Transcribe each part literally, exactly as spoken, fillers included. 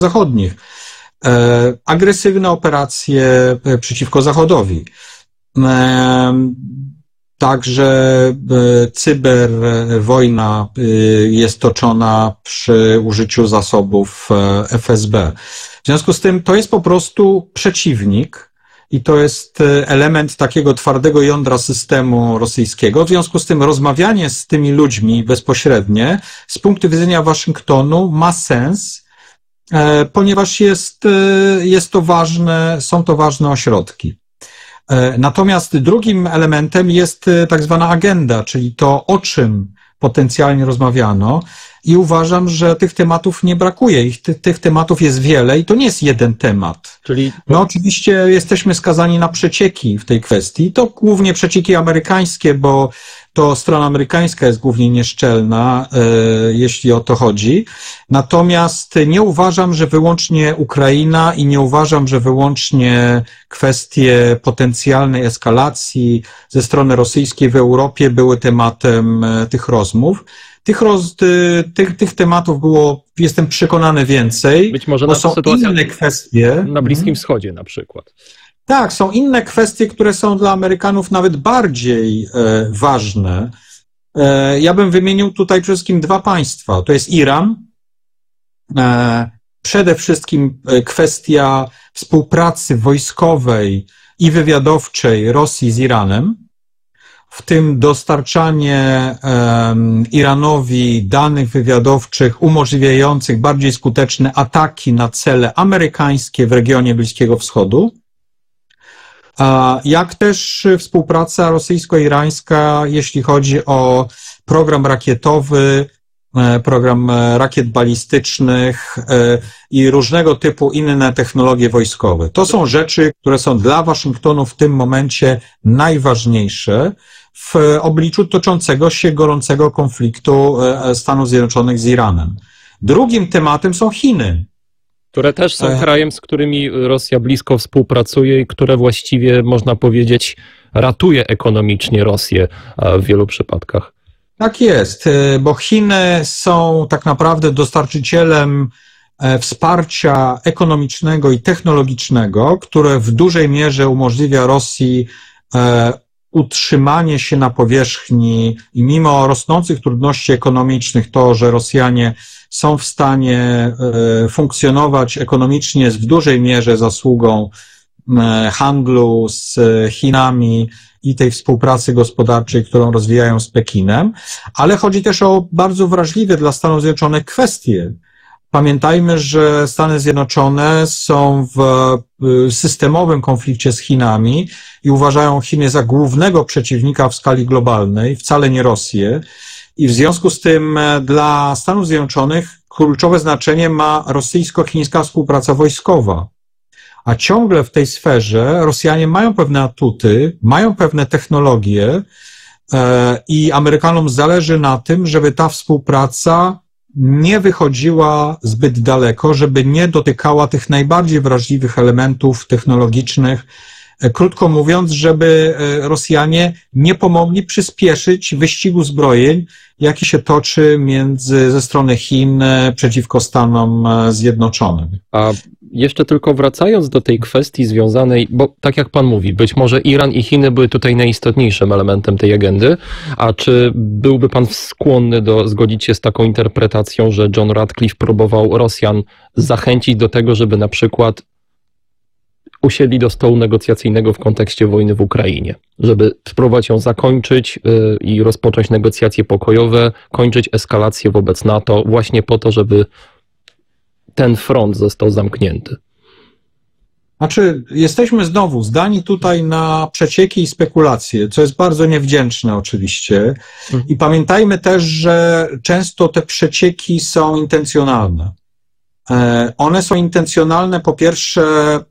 zachodnich. Agresywne operacje przeciwko Zachodowi. Także cyberwojna jest toczona przy użyciu zasobów F S B. W związku z tym to jest po prostu przeciwnik i to jest element takiego twardego jądra systemu rosyjskiego. W związku z tym rozmawianie z tymi ludźmi bezpośrednie z punktu widzenia Waszyngtonu ma sens, ponieważ jest, jest to ważne, są to ważne ośrodki. Natomiast drugim elementem jest tak zwana agenda, czyli to, o czym potencjalnie rozmawiano, i uważam, że tych tematów nie brakuje. Ich, tych, tych tematów jest wiele i to nie jest jeden temat. Czyli... No oczywiście jesteśmy skazani na przecieki w tej kwestii. To głównie przecieki amerykańskie, bo to strona amerykańska jest głównie nieszczelna, e, jeśli o to chodzi. Natomiast nie uważam, że wyłącznie Ukraina i nie uważam, że wyłącznie kwestie potencjalnej eskalacji ze strony rosyjskiej w Europie były tematem e, tych rozmów. Tych, roz, tych, tych tematów było, jestem przekonany, więcej, Być może bo na są inne kwestie. Na Bliskim Wschodzie na przykład. Tak, są inne kwestie, które są dla Amerykanów nawet bardziej e, ważne. E, ja bym wymienił tutaj przede wszystkim dwa państwa. To jest Iran. E, przede wszystkim kwestia współpracy wojskowej i wywiadowczej Rosji z Iranem, w tym dostarczanie um, Iranowi danych wywiadowczych umożliwiających bardziej skuteczne ataki na cele amerykańskie w regionie Bliskiego Wschodu, a jak też współpraca rosyjsko-irańska, jeśli chodzi o program rakietowy, program rakiet balistycznych i różnego typu inne technologie wojskowe. To są rzeczy, które są dla Waszyngtonu w tym momencie najważniejsze w obliczu toczącego się gorącego konfliktu Stanów Zjednoczonych z Iranem. Drugim tematem są Chiny, które też są krajem, z którymi Rosja blisko współpracuje i które właściwie, można powiedzieć, ratuje ekonomicznie Rosję w wielu przypadkach. Tak jest, bo Chiny są tak naprawdę dostarczycielem wsparcia ekonomicznego i technologicznego, które w dużej mierze umożliwia Rosji utrzymanie się na powierzchni i mimo rosnących trudności ekonomicznych, to, że Rosjanie są w stanie funkcjonować ekonomicznie, jest w dużej mierze zasługą handlu z Chinami i tej współpracy gospodarczej, którą rozwijają z Pekinem, ale chodzi też o bardzo wrażliwe dla Stanów Zjednoczonych kwestie. Pamiętajmy, że Stany Zjednoczone są w systemowym konflikcie z Chinami i uważają Chiny za głównego przeciwnika w skali globalnej, wcale nie Rosję. I w związku z tym dla Stanów Zjednoczonych kluczowe znaczenie ma rosyjsko-chińska współpraca wojskowa. A ciągle w tej sferze Rosjanie mają pewne atuty, mają pewne technologie i Amerykanom zależy na tym, żeby ta współpraca nie wychodziła zbyt daleko, żeby nie dotykała tych najbardziej wrażliwych elementów technologicznych. Krótko mówiąc, żeby Rosjanie nie pomogli przyspieszyć wyścigu zbrojeń, jaki się toczy między, ze strony Chin przeciwko Stanom Zjednoczonym. A jeszcze tylko wracając do tej kwestii związanej, bo tak jak pan mówi, być może Iran i Chiny były tutaj najistotniejszym elementem tej agendy, a czy byłby pan skłonny do zgodzić się z taką interpretacją, że John Ratcliffe próbował Rosjan zachęcić do tego, żeby na przykład usiedli do stołu negocjacyjnego w kontekście wojny w Ukrainie, żeby spróbować ją zakończyć i rozpocząć negocjacje pokojowe, kończyć eskalację wobec NATO, właśnie po to, żeby ten front został zamknięty? Znaczy, jesteśmy znowu zdani tutaj na przecieki i spekulacje, co jest bardzo niewdzięczne oczywiście. I pamiętajmy też, że często te przecieki są intencjonalne. One są intencjonalne po pierwsze,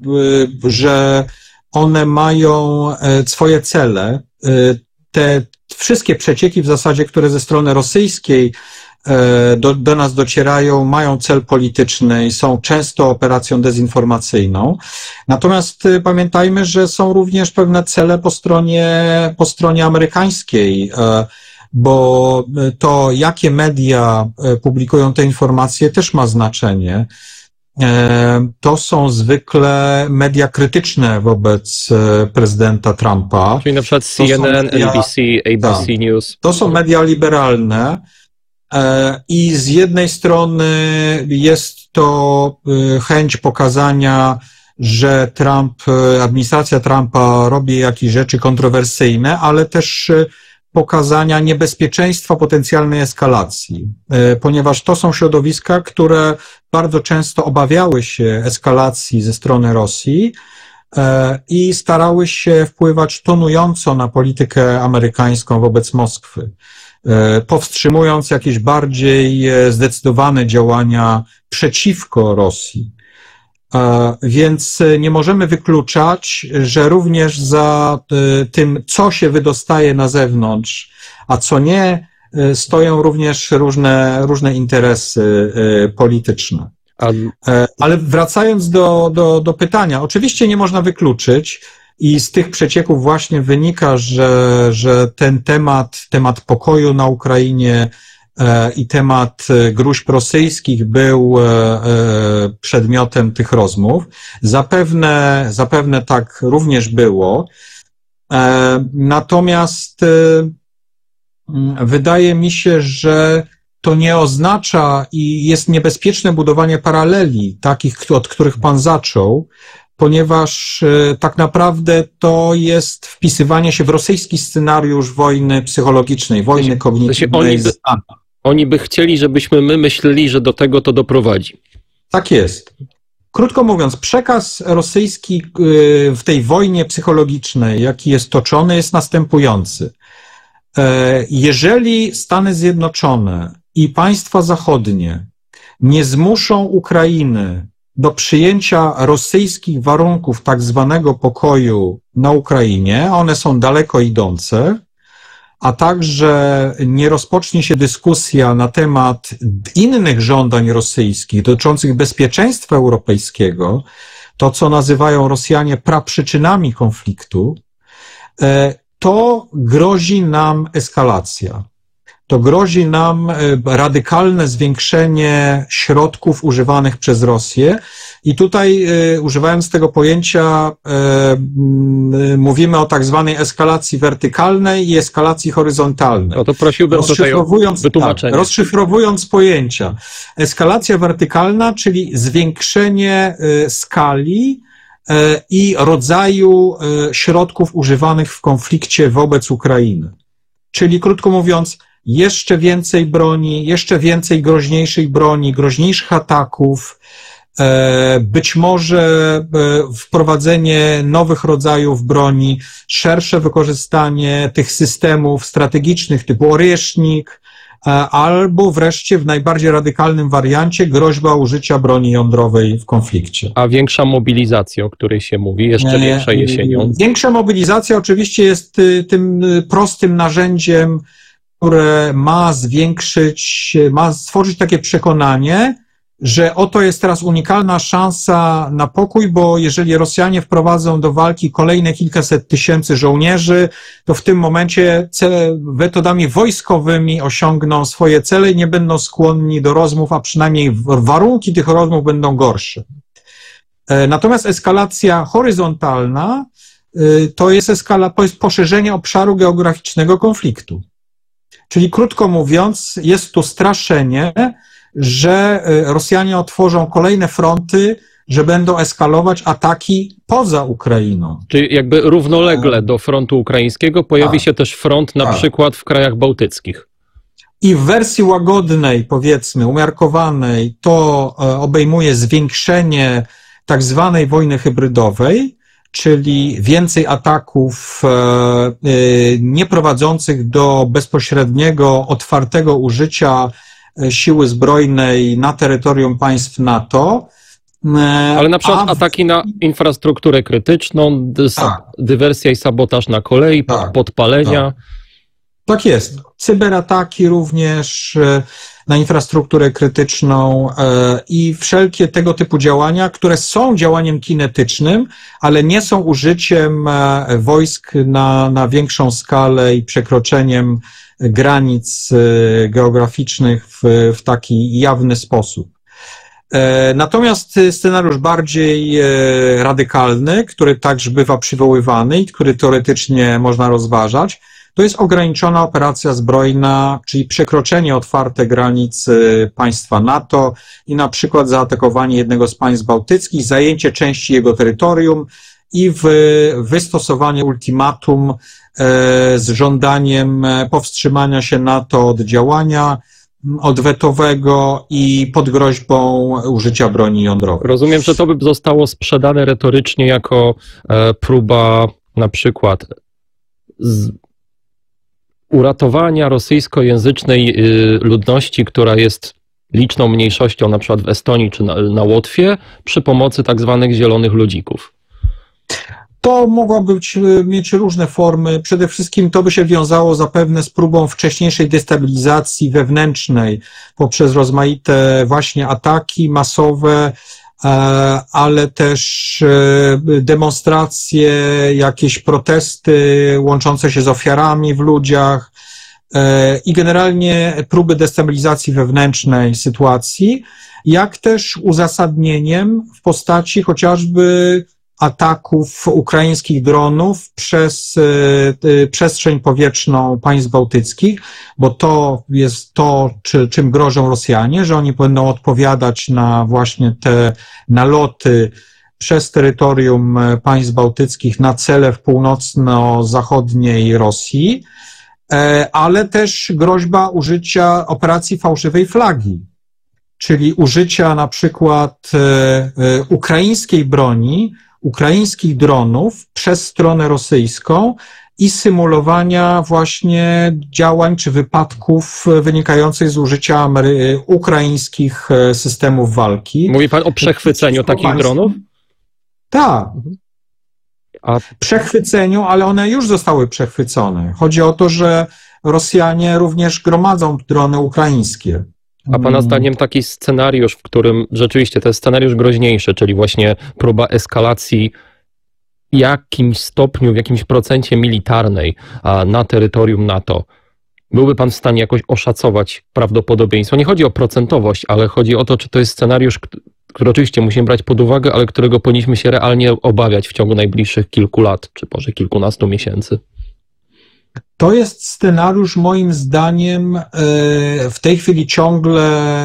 że one mają swoje cele. Te wszystkie przecieki w zasadzie, które ze strony rosyjskiej do, do nas docierają, mają cel polityczny i są często operacją dezinformacyjną. Natomiast pamiętajmy, że są również pewne cele po stronie, po stronie amerykańskiej, bo to, jakie media publikują te informacje, też ma znaczenie. to są zwykle media krytyczne wobec prezydenta Trumpa. Czyli na przykład C N N, media, N B C, A B C tak, News. To są media liberalne i z jednej strony jest to chęć pokazania, że Trump, administracja Trumpa robi jakieś rzeczy kontrowersyjne, ale też pokazania niebezpieczeństwa potencjalnej eskalacji, ponieważ to są środowiska, które bardzo często obawiały się eskalacji ze strony Rosji i starały się wpływać tonująco na politykę amerykańską wobec Moskwy, powstrzymując jakieś bardziej zdecydowane działania przeciwko Rosji. Więc nie możemy wykluczać, że również za tym, co się wydostaje na zewnątrz, a co nie, stoją również różne, różne interesy polityczne. Ale wracając do, do, do pytania, oczywiście nie można wykluczyć i z tych przecieków właśnie wynika, że, że ten temat, temat pokoju na Ukrainie i temat gróźb rosyjskich był przedmiotem tych rozmów. Zapewne, zapewne tak również było. Natomiast wydaje mi się, że to nie oznacza i jest niebezpieczne budowanie paraleli, takich, od których Pan zaczął, ponieważ tak naprawdę to jest wpisywanie się w rosyjski scenariusz wojny psychologicznej, wojny kognitywnej. Oni by, oni by chcieli, żebyśmy my myśleli, że do tego to doprowadzi. Tak jest. Krótko mówiąc, przekaz rosyjski w tej wojnie psychologicznej, jaki jest toczony, jest następujący. Jeżeli Stany Zjednoczone i państwa zachodnie nie zmuszą Ukrainy do przyjęcia rosyjskich warunków tak zwanego pokoju na Ukrainie, one są daleko idące, a także nie rozpocznie się dyskusja na temat innych żądań rosyjskich dotyczących bezpieczeństwa europejskiego, to co nazywają Rosjanie praprzyczynami konfliktu, to grozi nam eskalacja. To grozi nam radykalne zwiększenie środków używanych przez Rosję. I tutaj, używając tego pojęcia, mówimy o tak zwanej eskalacji wertykalnej i eskalacji horyzontalnej. No to prosiłbym tutaj o wytłumaczenie. Tak, rozszyfrowując pojęcia. Eskalacja wertykalna, czyli zwiększenie skali i rodzaju środków używanych w konflikcie wobec Ukrainy. Czyli krótko mówiąc, jeszcze więcej broni, jeszcze więcej groźniejszych broni, groźniejszych ataków, być może wprowadzenie nowych rodzajów broni, szersze wykorzystanie tych systemów strategicznych typu Oрешnik, albo wreszcie w najbardziej radykalnym wariancie groźba użycia broni jądrowej w konflikcie. A większa mobilizacja, o której się mówi, jeszcze większa jesienią? Większa mobilizacja oczywiście jest tym prostym narzędziem, które ma zwiększyć, ma stworzyć takie przekonanie, że oto jest teraz unikalna szansa na pokój, bo jeżeli Rosjanie wprowadzą do walki kolejne kilkaset tysięcy żołnierzy, to w tym momencie cele, metodami wojskowymi osiągną swoje cele i nie będą skłonni do rozmów, a przynajmniej warunki tych rozmów będą gorsze. Natomiast eskalacja horyzontalna to jest, eskala, to jest poszerzenie obszaru geograficznego konfliktu. Czyli krótko mówiąc, jest tu straszenie, że Rosjanie otworzą kolejne fronty, że będą eskalować ataki poza Ukrainą. Czyli jakby równolegle do frontu ukraińskiego pojawi tak. się też front na tak. przykład w krajach bałtyckich. I w wersji łagodnej, powiedzmy, umiarkowanej, to obejmuje zwiększenie tak zwanej wojny hybrydowej, czyli więcej ataków nie prowadzących do bezpośredniego, otwartego użycia siły zbrojnej na terytorium państw NATO. Ale na przykład a... ataki na infrastrukturę krytyczną, dy... tak. dywersja i sabotaż na kolei, tak. podpalenia. Tak. tak jest. Cyberataki również na infrastrukturę krytyczną i wszelkie tego typu działania, które są działaniem kinetycznym, ale nie są użyciem wojsk na, na większą skalę i przekroczeniem granic geograficznych w, w taki jawny sposób. Natomiast scenariusz bardziej radykalny, który także bywa przywoływany i który teoretycznie można rozważać, to jest ograniczona operacja zbrojna, czyli przekroczenie otwarte granic państwa NATO i na przykład zaatakowanie jednego z państw bałtyckich, zajęcie części jego terytorium i wystosowanie ultimatum z żądaniem powstrzymania się NATO od działania odwetowego i pod groźbą użycia broni jądrowej. Rozumiem, że to by zostało sprzedane retorycznie jako próba na przykład z uratowania rosyjskojęzycznej ludności, która jest liczną mniejszością na przykład w Estonii czy na, na Łotwie przy pomocy tak zwanych zielonych ludzików. To mogłoby być, mieć różne formy. Przede wszystkim to by się wiązało zapewne z próbą wcześniejszej destabilizacji wewnętrznej poprzez rozmaite właśnie ataki masowe, ale też demonstracje, jakieś protesty łączące się z ofiarami w ludziach i generalnie próby destabilizacji wewnętrznej sytuacji, jak też uzasadnieniem w postaci chociażby ataków ukraińskich dronów przez y, przestrzeń powietrzną państw bałtyckich, bo to jest to, czy, czym grożą Rosjanie, że oni będą odpowiadać na właśnie te naloty przez terytorium państw bałtyckich na cele w północno-zachodniej Rosji, e, ale też groźba użycia operacji fałszywej flagi, czyli użycia na przykład e, e, ukraińskiej broni, ukraińskich dronów przez stronę rosyjską i symulowania właśnie działań czy wypadków wynikających z użycia Amery- ukraińskich systemów walki. Mówi pan o przechwyceniu takich dronów? Tak. A... Przechwyceniu, ale one już zostały przechwycone. Chodzi o to, że Rosjanie również gromadzą drony ukraińskie. A pana zdaniem taki scenariusz, w którym rzeczywiście to jest scenariusz groźniejszy, czyli właśnie próba eskalacji w jakimś stopniu, w jakimś procencie militarnej na terytorium NATO, byłby pan w stanie jakoś oszacować prawdopodobieństwo? Nie chodzi o procentowość, ale chodzi o to, czy to jest scenariusz, który oczywiście musimy brać pod uwagę, ale którego powinniśmy się realnie obawiać w ciągu najbliższych kilku lat, czy może kilkunastu miesięcy. To jest scenariusz moim zdaniem w tej chwili ciągle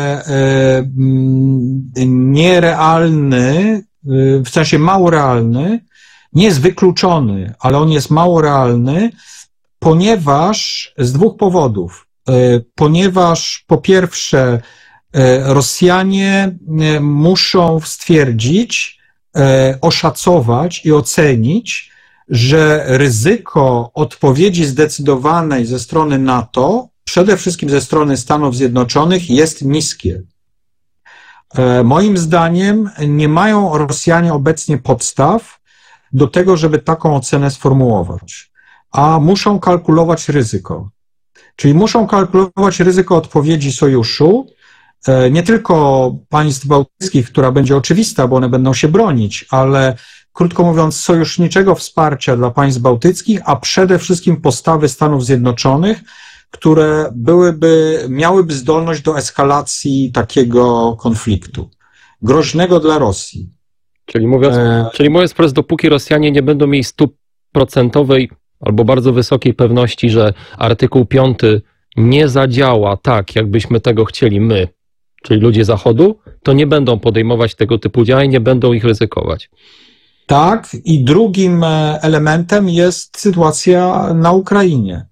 nierealny, w sensie mało realny, nie jest wykluczony, ale on jest mało realny, ponieważ z dwóch powodów. Ponieważ po pierwsze Rosjanie muszą stwierdzić, oszacować i ocenić, że ryzyko odpowiedzi zdecydowanej ze strony NATO, przede wszystkim ze strony Stanów Zjednoczonych, jest niskie. Moim zdaniem nie mają Rosjanie obecnie podstaw do tego, żeby taką ocenę sformułować, a muszą kalkulować ryzyko. Czyli muszą kalkulować ryzyko odpowiedzi sojuszu, nie tylko państw bałtyckich, która będzie oczywista, bo one będą się bronić, ale krótko mówiąc, sojuszniczego wsparcia dla państw bałtyckich, a przede wszystkim postawy Stanów Zjednoczonych, które byłyby, miałyby zdolność do eskalacji takiego konfliktu, groźnego dla Rosji. Czyli mówiąc, e... czyli mówiąc wprost, dopóki Rosjanie nie będą mieli stuprocentowej albo bardzo wysokiej pewności, że artykuł piąty nie zadziała tak, jakbyśmy tego chcieli my, czyli ludzie Zachodu, to nie będą podejmować tego typu działań, nie będą ich ryzykować. Tak, i drugim elementem jest sytuacja na Ukrainie.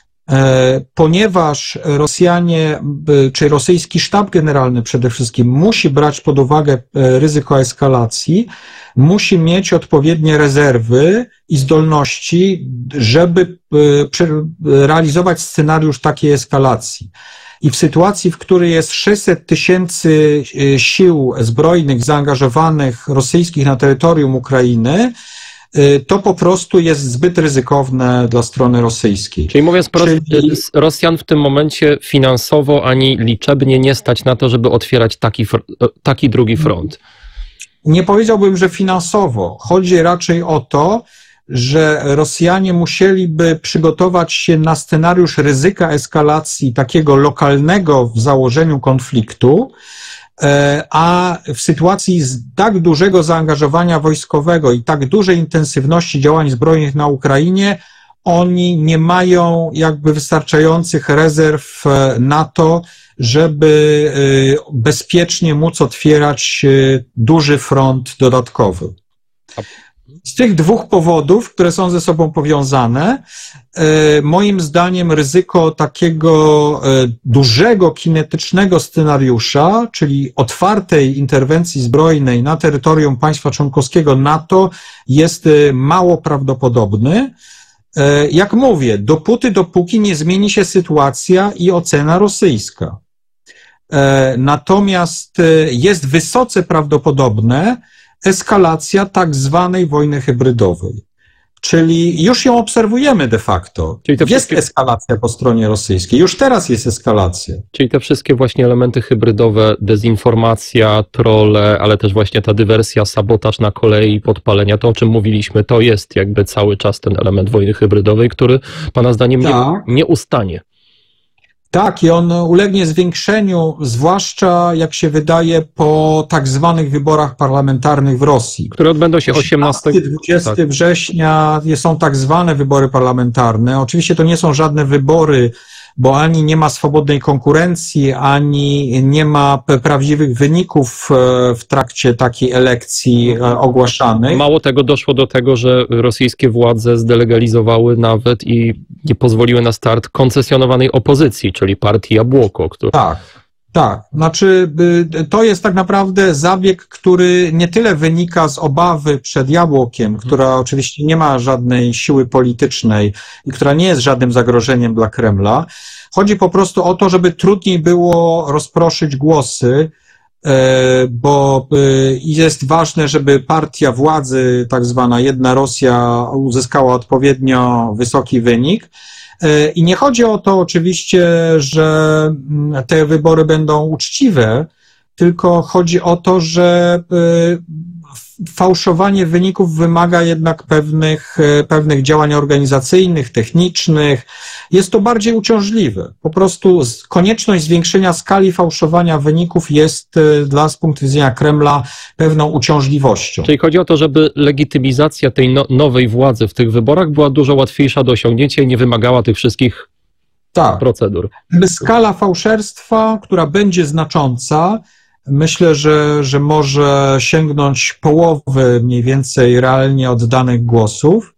Ponieważ Rosjanie, czy rosyjski sztab generalny przede wszystkim musi brać pod uwagę ryzyko eskalacji, musi mieć odpowiednie rezerwy i zdolności, żeby realizować scenariusz takiej eskalacji. I w sytuacji, w której jest sześćset tysięcy sił zbrojnych zaangażowanych rosyjskich na terytorium Ukrainy, to po prostu jest zbyt ryzykowne dla strony rosyjskiej. Czyli mówiąc prosto, Czyli... Rosjan w tym momencie finansowo ani liczebnie nie stać na to, żeby otwierać taki, taki drugi front. Nie powiedziałbym, że finansowo. Chodzi raczej o to, że Rosjanie musieliby przygotować się na scenariusz ryzyka eskalacji takiego lokalnego w założeniu konfliktu, a w sytuacji z tak dużego zaangażowania wojskowego i tak dużej intensywności działań zbrojnych na Ukrainie, oni nie mają jakby wystarczających rezerw na to, żeby bezpiecznie móc otwierać duży front dodatkowy. Z tych dwóch powodów, które są ze sobą powiązane, moim zdaniem ryzyko takiego dużego kinetycznego scenariusza, czyli otwartej interwencji zbrojnej na terytorium państwa członkowskiego NATO, jest mało prawdopodobny. Jak mówię, dopóty, dopóki nie zmieni się sytuacja i ocena rosyjska. Natomiast jest wysoce prawdopodobne eskalacja tak zwanej wojny hybrydowej. Czyli już ją obserwujemy de facto. Czyli jest wszystkie... eskalacja po stronie rosyjskiej. Już teraz jest eskalacja. Czyli te wszystkie właśnie elementy hybrydowe, dezinformacja, trolle, ale też właśnie ta dywersja, sabotaż na kolei, podpalenia, to o czym mówiliśmy, to jest jakby cały czas ten element wojny hybrydowej, który pana zdaniem tak. nie, nie ustanie. Tak, i on ulegnie zwiększeniu, zwłaszcza jak się wydaje po tak zwanych wyborach parlamentarnych w Rosji. Które odbędą się osiemnastego dwudziestego tak. września są tak zwane wybory parlamentarne. Oczywiście to nie są żadne wybory, bo ani nie ma swobodnej konkurencji, ani nie ma prawdziwych wyników w trakcie takiej elekcji ogłaszanych. Mało tego, doszło do tego, że rosyjskie władze zdelegalizowały nawet i nie pozwoliły na start koncesjonowanej opozycji, czyli partii Jabłoko. Który... Tak. Tak, znaczy to jest tak naprawdę zabieg, który nie tyle wynika z obawy przed Jabłokiem, która oczywiście nie ma żadnej siły politycznej i która nie jest żadnym zagrożeniem dla Kremla. Chodzi po prostu o to, żeby trudniej było rozproszyć głosy, bo jest ważne, żeby partia władzy, tak zwana Jedna Rosja, uzyskała odpowiednio wysoki wynik. I nie chodzi o to oczywiście, że te wybory będą uczciwe, tylko chodzi o to, że fałszowanie wyników wymaga jednak pewnych, pewnych działań organizacyjnych, technicznych. Jest to bardziej uciążliwe. Po prostu konieczność zwiększenia skali fałszowania wyników jest dla, z punktu widzenia Kremla, pewną uciążliwością. Czyli chodzi o to, żeby legitymizacja tej no, nowej władzy w tych wyborach była dużo łatwiejsza do osiągnięcia i nie wymagała tych wszystkich tak. procedur. Skala fałszerstwa, która będzie znacząca, myślę, że, że może sięgnąć połowy mniej więcej realnie oddanych głosów,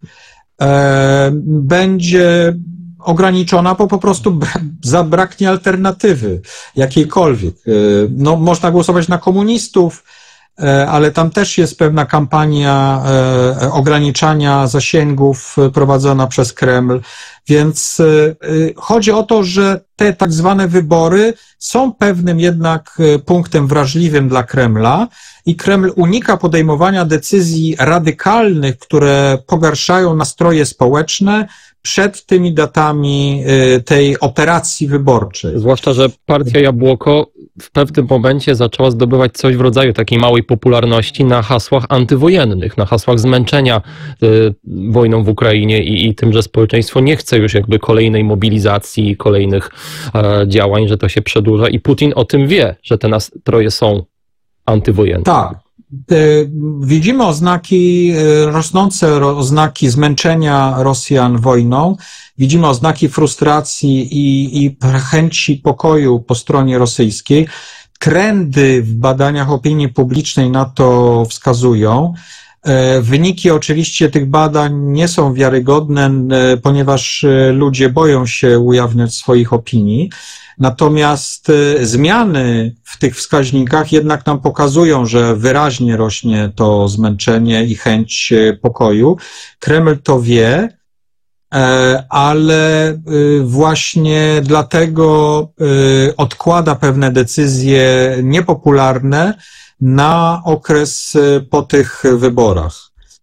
e, będzie ograniczona, bo po prostu zabraknie alternatywy jakiejkolwiek. E, no, można głosować na komunistów, e, ale tam też jest pewna kampania e, ograniczania zasięgów prowadzona przez Kreml, więc e, chodzi o to, że te tak zwane wybory są pewnym jednak punktem wrażliwym dla Kremla i Kreml unika podejmowania decyzji radykalnych, które pogarszają nastroje społeczne przed tymi datami tej operacji wyborczej. Zwłaszcza, że partia Jabłoko w pewnym momencie zaczęła zdobywać coś w rodzaju takiej małej popularności na hasłach antywojennych, na hasłach zmęczenia y, wojną w Ukrainie i, i tym, że społeczeństwo nie chce już jakby kolejnej mobilizacji, kolejnych e, działań, że to się przedłuża i Putin o tym wie, że te nastroje są antywojenne. Tak. Widzimy oznaki, rosnące oznaki zmęczenia Rosjan wojną, widzimy oznaki frustracji i, i chęci pokoju po stronie rosyjskiej. Trendy w badaniach opinii publicznej na to wskazują. Wyniki oczywiście tych badań nie są wiarygodne, ponieważ ludzie boją się ujawniać swoich opinii. Natomiast zmiany w tych wskaźnikach jednak nam pokazują, że wyraźnie rośnie to zmęczenie i chęć pokoju. Kreml to wie, ale właśnie dlatego odkłada pewne decyzje niepopularne na okres po tych wyborach.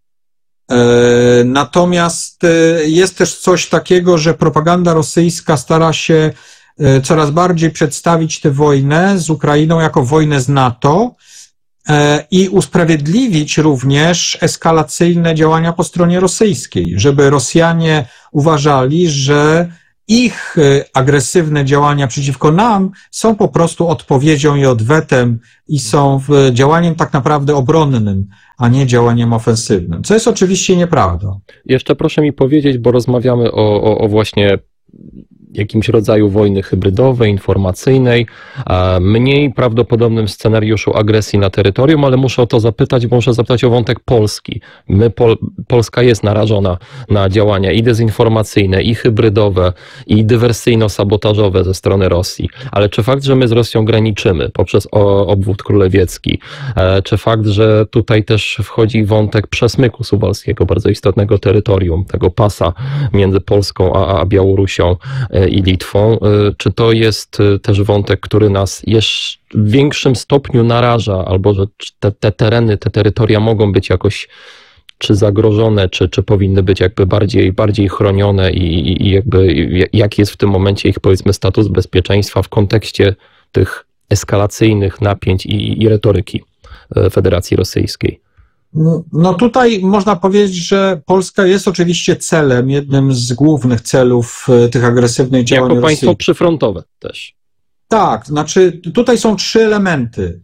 Natomiast jest też coś takiego, że propaganda rosyjska stara się coraz bardziej przedstawić tę wojnę z Ukrainą jako wojnę z NATO i usprawiedliwić również eskalacyjne działania po stronie rosyjskiej, żeby Rosjanie uważali, że ich agresywne działania przeciwko nam są po prostu odpowiedzią i odwetem i są działaniem tak naprawdę obronnym, a nie działaniem ofensywnym, co jest oczywiście nieprawdą. Jeszcze proszę mi powiedzieć, bo rozmawiamy o, o, o właśnie jakimś rodzaju wojny hybrydowej, informacyjnej, mniej prawdopodobnym scenariuszu agresji na terytorium, ale muszę o to zapytać, bo muszę zapytać o wątek Polski. My, Pol, Polska jest narażona na działania i dezinformacyjne, i hybrydowe, i dywersyjno-sabotażowe ze strony Rosji, ale czy fakt, że my z Rosją graniczymy poprzez obwód królewiecki, czy fakt, że tutaj też wchodzi wątek przesmyku suwalskiego, bardzo istotnego terytorium, tego pasa między Polską a, a Białorusią i Litwą, czy to jest też wątek, który nas jeszcze w większym stopniu naraża, albo że te, te tereny, te terytoria mogą być jakoś czy zagrożone, czy, czy powinny być jakby bardziej, bardziej chronione i, i jakby jaki jest w tym momencie ich, powiedzmy, status bezpieczeństwa w kontekście tych eskalacyjnych napięć i, i retoryki Federacji Rosyjskiej? No tutaj można powiedzieć, że Polska jest oczywiście celem, jednym z głównych celów tych agresywnych działań Jako państwo rosyjskich. Przyfrontowe też. Tak, znaczy tutaj są trzy elementy.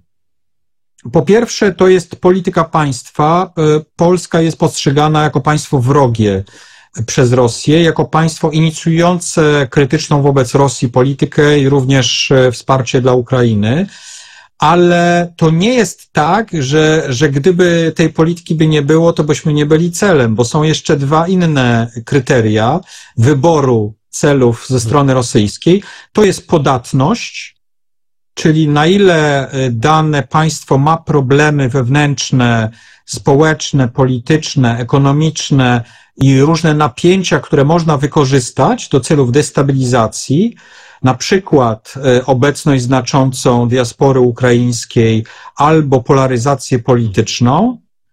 Po pierwsze to jest polityka państwa. Polska jest postrzegana jako państwo wrogie przez Rosję, jako państwo inicjujące krytyczną wobec Rosji politykę i również wsparcie dla Ukrainy. Ale to nie jest tak, że, że gdyby tej polityki by nie było, to byśmy nie byli celem, bo są jeszcze dwa inne kryteria wyboru celów ze strony rosyjskiej. To jest podatność, czyli na ile dane państwo ma problemy wewnętrzne, społeczne, polityczne, ekonomiczne i różne napięcia, które można wykorzystać do celów destabilizacji, na przykład obecność znaczącą diaspory ukraińskiej albo polaryzację polityczną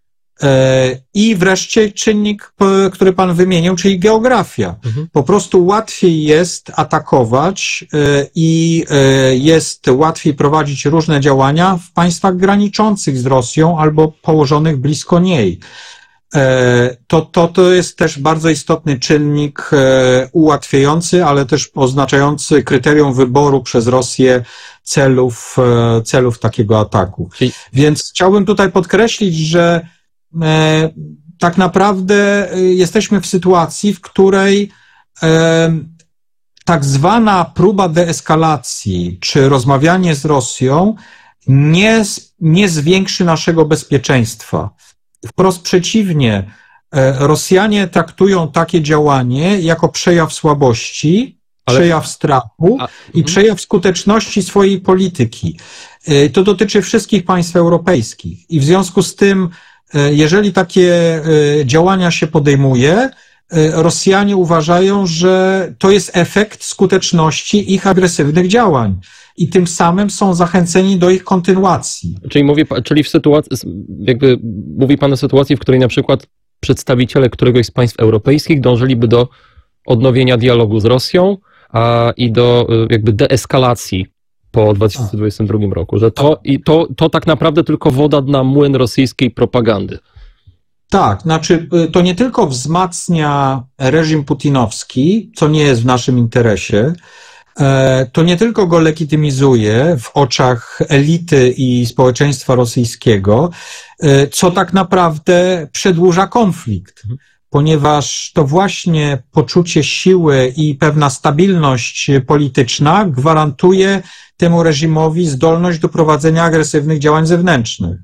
i wreszcie czynnik, który pan wymienił, czyli geografia. Mhm. Po prostu łatwiej jest atakować i jest łatwiej prowadzić różne działania w państwach graniczących z Rosją albo położonych blisko niej. To, to, to jest też bardzo istotny czynnik ułatwiający, ale też oznaczający kryterium wyboru przez Rosję celów, celów takiego ataku. Czyli... Więc chciałbym tutaj podkreślić, że tak naprawdę jesteśmy w sytuacji, w której tak zwana próba deeskalacji czy rozmawianie z Rosją nie, nie zwiększy naszego bezpieczeństwa. Wprost przeciwnie, Rosjanie traktują takie działanie jako przejaw słabości, Ale... przejaw strachu A... i przejaw skuteczności swojej polityki. To dotyczy wszystkich państw europejskich i w związku z tym, jeżeli takie działania się podejmuje, Rosjanie uważają, że to jest efekt skuteczności ich agresywnych działań. I tym samym są zachęceni do ich kontynuacji. Czyli mówi, czyli w sytuacji, jakby mówi pan o sytuacji, w której na przykład przedstawiciele któregoś z państw europejskich dążyliby do odnowienia dialogu z Rosją a, i do jakby deeskalacji po dwa tysiące dwudziestym drugim roku, że to, i to, to tak naprawdę tylko woda na młyn rosyjskiej propagandy. Tak, znaczy to nie tylko wzmacnia reżim putinowski, co nie jest w naszym interesie, to nie tylko go legitymizuje w oczach elity i społeczeństwa rosyjskiego, co tak naprawdę przedłuża konflikt, ponieważ to właśnie poczucie siły i pewna stabilność polityczna gwarantuje temu reżimowi zdolność do prowadzenia agresywnych działań zewnętrznych.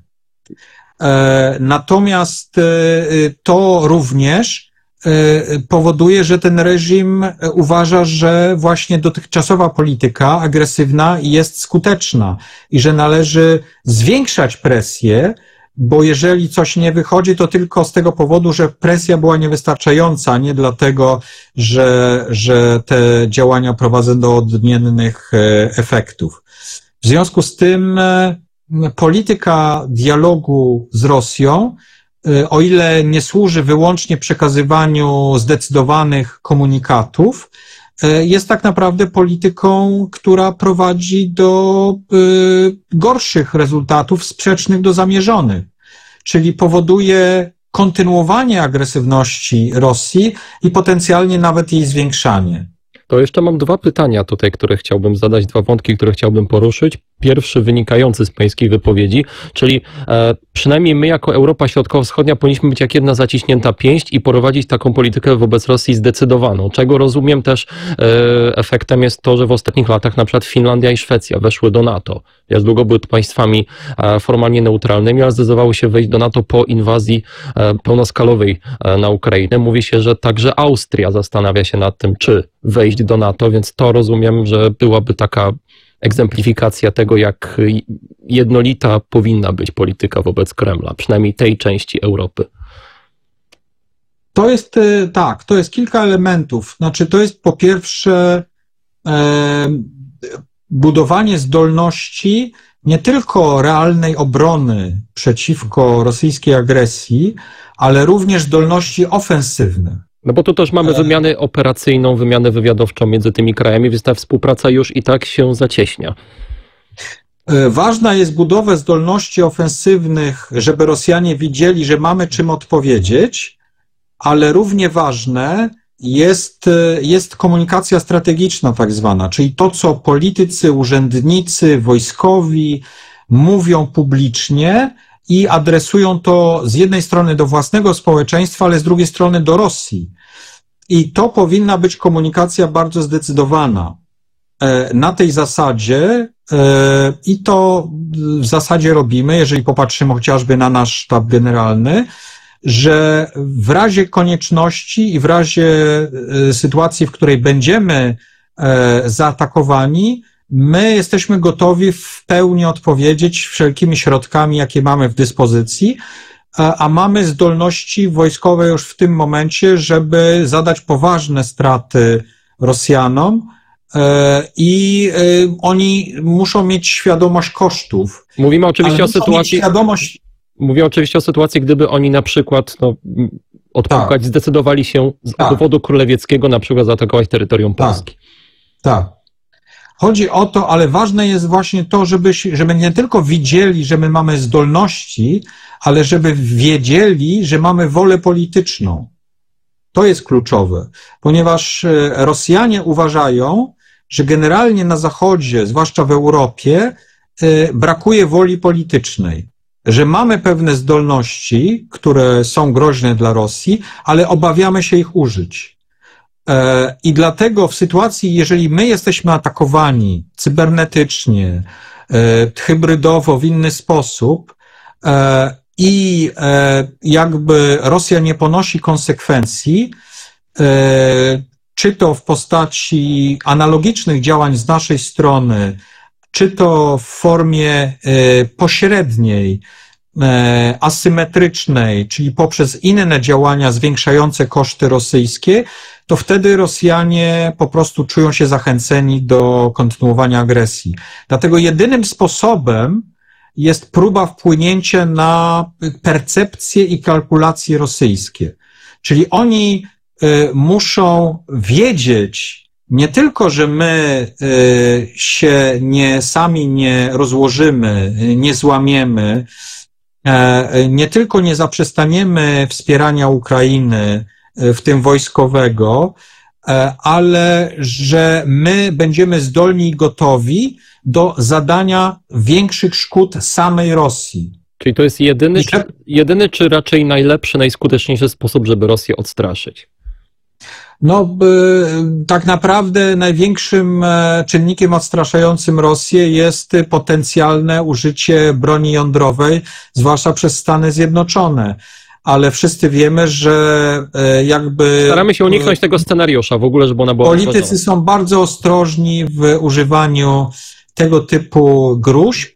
Natomiast to również powoduje, że ten reżim uważa, że właśnie dotychczasowa polityka agresywna jest skuteczna i że należy zwiększać presję, bo jeżeli coś nie wychodzi, to tylko z tego powodu, że presja była niewystarczająca, nie dlatego, że, że te działania prowadzą do odmiennych efektów. W związku z tym polityka dialogu z Rosją, o ile nie służy wyłącznie przekazywaniu zdecydowanych komunikatów, jest tak naprawdę polityką, która prowadzi do gorszych rezultatów sprzecznych do zamierzonych, czyli powoduje kontynuowanie agresywności Rosji i potencjalnie nawet jej zwiększanie. To jeszcze mam dwa pytania tutaj, które chciałbym zadać, dwa wątki, które chciałbym poruszyć. Pierwszy wynikający z pańskiej wypowiedzi, czyli e, przynajmniej my jako Europa Środkowo-Wschodnia powinniśmy być jak jedna zaciśnięta pięść i prowadzić taką politykę wobec Rosji zdecydowaną, czego rozumiem też e, efektem jest to, że w ostatnich latach na przykład Finlandia i Szwecja weszły do NATO. Jak długo były państwami e, formalnie neutralnymi, ale zdecydowały się wejść do NATO po inwazji e, pełnoskalowej e, na Ukrainę. Mówi się, że także Austria zastanawia się nad tym, czy wejść do NATO, więc to rozumiem, że byłaby taka egzemplifikacja tego, jak jednolita powinna być polityka wobec Kremla, przynajmniej tej części Europy. To jest tak, to jest kilka elementów. Znaczy, to jest po pierwsze e, budowanie zdolności nie tylko realnej obrony przeciwko rosyjskiej agresji, ale również zdolności ofensywne. No bo tu też mamy wymianę operacyjną, wymianę wywiadowczą między tymi krajami, więc ta współpraca już i tak się zacieśnia. Ważna jest budowa zdolności ofensywnych, żeby Rosjanie widzieli, że mamy czym odpowiedzieć, ale równie ważne jest, jest komunikacja strategiczna tak zwana, czyli to, co politycy, urzędnicy, wojskowi mówią publicznie i adresują to z jednej strony do własnego społeczeństwa, ale z drugiej strony do Rosji. I to powinna być komunikacja bardzo zdecydowana. Na tej zasadzie, i to w zasadzie robimy, jeżeli popatrzymy chociażby na nasz sztab generalny, że w razie konieczności i w razie sytuacji, w której będziemy zaatakowani, my jesteśmy gotowi w pełni odpowiedzieć wszelkimi środkami, jakie mamy w dyspozycji, a mamy zdolności wojskowe już w tym momencie, żeby zadać poważne straty Rosjanom i oni muszą mieć świadomość kosztów. Mówimy oczywiście o sytuacji... Świadomość... Mówię oczywiście o sytuacji, gdyby oni na przykład no, odpukać, tak. zdecydowali się z tak. powodu królewieckiego na przykład zaatakować terytorium Polski. Tak. tak. Chodzi o to, ale ważne jest właśnie to, żeby, żeby nie tylko widzieli, że my mamy zdolności, ale żeby wiedzieli, że mamy wolę polityczną. To jest kluczowe, ponieważ Rosjanie uważają, że generalnie na Zachodzie, zwłaszcza w Europie, brakuje woli politycznej, że mamy pewne zdolności, które są groźne dla Rosji, ale obawiamy się ich użyć. I dlatego w sytuacji, jeżeli my jesteśmy atakowani cybernetycznie, hybrydowo, w inny sposób i jakby Rosja nie ponosi konsekwencji, czy to w postaci analogicznych działań z naszej strony, czy to w formie pośredniej, asymetrycznej, czyli poprzez inne działania zwiększające koszty rosyjskie, to wtedy Rosjanie po prostu czują się zachęceni do kontynuowania agresji. Dlatego jedynym sposobem jest próba wpłynięcia na percepcje i kalkulacje rosyjskie. Czyli oni muszą wiedzieć nie tylko, że my się nie, sami nie rozłożymy, nie złamiemy, nie tylko nie zaprzestaniemy wspierania Ukrainy, w tym wojskowego, ale że my będziemy zdolni i gotowi do zadania większych szkód samej Rosji. Czyli to jest jedyny, czy, jedyny czy raczej najlepszy, najskuteczniejszy sposób, żeby Rosję odstraszyć? No, tak naprawdę największym czynnikiem odstraszającym Rosję jest potencjalne użycie broni jądrowej, zwłaszcza przez Stany Zjednoczone. Ale wszyscy wiemy, że jakby... Staramy się uniknąć tego scenariusza w ogóle, żeby ona była... Politycy wprowadzona. są bardzo ostrożni w używaniu tego typu gróźb.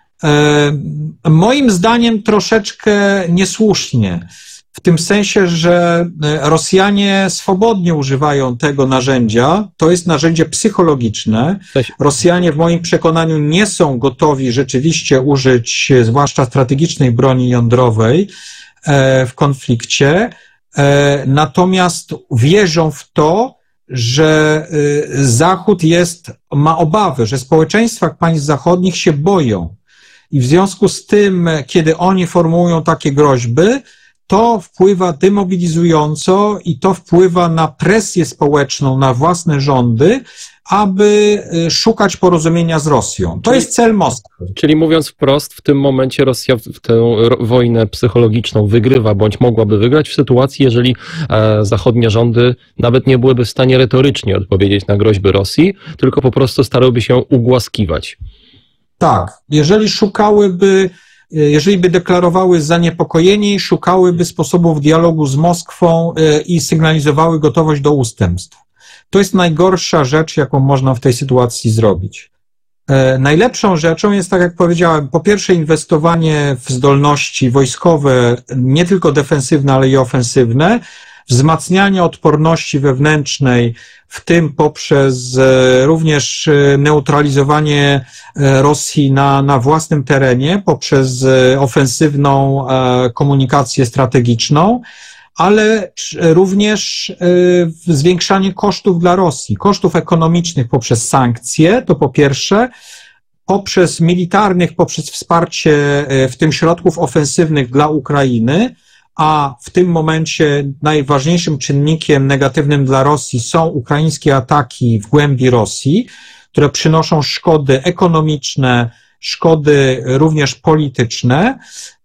Moim zdaniem troszeczkę niesłusznie. W tym sensie, że Rosjanie swobodnie używają tego narzędzia. To jest narzędzie psychologiczne. Rosjanie w moim przekonaniu nie są gotowi rzeczywiście użyć, zwłaszcza strategicznej broni jądrowej, w konflikcie, natomiast wierzą w to, że Zachód jest, ma obawy, że społeczeństwa państw zachodnich się boją. I w związku z tym, kiedy oni formułują takie groźby, to wpływa demobilizująco i to wpływa na presję społeczną, na własne rządy, aby szukać porozumienia z Rosją. To Czyli, jest cel Moskwy. Czyli mówiąc wprost, w tym momencie Rosja w tę wojnę psychologiczną wygrywa, bądź mogłaby wygrać w sytuacji, jeżeli e, zachodnie rządy nawet nie byłyby w stanie retorycznie odpowiedzieć na groźby Rosji, tylko po prostu starałyby się ugłaskiwać. Tak, jeżeli szukałyby, jeżeli by deklarowały zaniepokojenie i szukałyby sposobów dialogu z Moskwą i sygnalizowały gotowość do ustępstw. To jest najgorsza rzecz, jaką można w tej sytuacji zrobić. Najlepszą rzeczą jest, tak jak powiedziałem, po pierwsze inwestowanie w zdolności wojskowe, nie tylko defensywne, ale i ofensywne, wzmacnianie odporności wewnętrznej, w tym poprzez również neutralizowanie Rosji na, na własnym terenie, poprzez ofensywną komunikację strategiczną, ale również zwiększanie kosztów dla Rosji, kosztów ekonomicznych poprzez sankcje, to po pierwsze, poprzez militarnych, poprzez wsparcie, w tym środków ofensywnych dla Ukrainy, a w tym momencie najważniejszym czynnikiem negatywnym dla Rosji są ukraińskie ataki w głębi Rosji, które przynoszą szkody ekonomiczne, szkody również polityczne,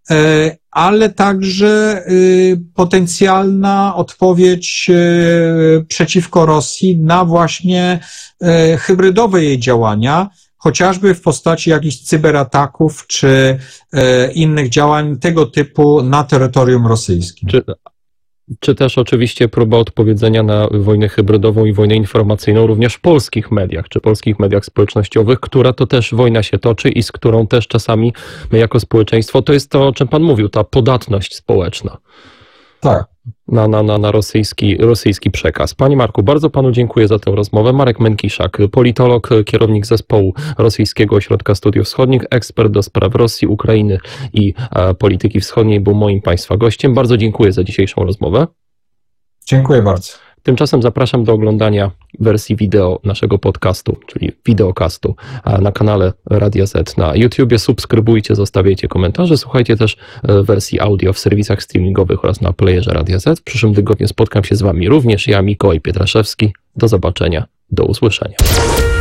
ale także potencjalna odpowiedź przeciwko Rosji na właśnie hybrydowe jej działania, chociażby w postaci jakichś cyberataków czy innych działań tego typu na terytorium rosyjskim. Czy, czy też oczywiście próba odpowiedzenia na wojnę hybrydową i wojnę informacyjną również w polskich mediach, czy polskich mediach społecznościowych, która to też wojna się toczy i z którą też czasami my jako społeczeństwo, to jest to, o czym pan mówił, ta podatność społeczna. Tak. Na, na, na, na rosyjski, rosyjski przekaz. Panie Marku, bardzo panu dziękuję za tę rozmowę. Marek Mękiszak, politolog, kierownik zespołu Rosyjskiego Ośrodka Studiów Wschodnich, ekspert do spraw Rosji, Ukrainy i e, polityki wschodniej, był moim państwa gościem. Bardzo dziękuję za dzisiejszą rozmowę. Dziękuję bardzo. Tymczasem zapraszam do oglądania wersji wideo naszego podcastu, czyli wideokastu na kanale Radia Z na YouTubie. Subskrybujcie, zostawiajcie komentarze. Słuchajcie też wersji audio w serwisach streamingowych oraz na playerze Radia Z. W przyszłym tygodniu spotkam się z wami również ja, Mikołaj Pietraszewski. Do zobaczenia, do usłyszenia.